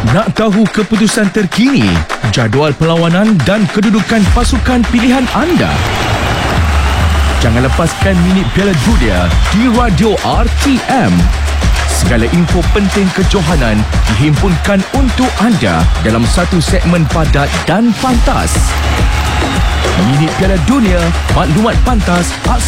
Nak tahu keputusan terkini, jadual perlawanan dan kedudukan pasukan pilihan anda? Jangan lepaskan minit Piala Dunia di Radio RTM. Segala info penting kejohanan dihimpunkan untuk anda dalam satu segmen padat dan pantas. Minit Piala Dunia, maklumat pantas,